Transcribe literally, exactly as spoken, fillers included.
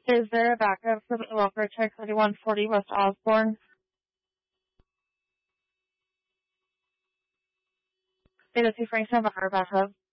Is there a backup for the welfare check thirty-one forty West Osborne? It is Frank Navarro backup.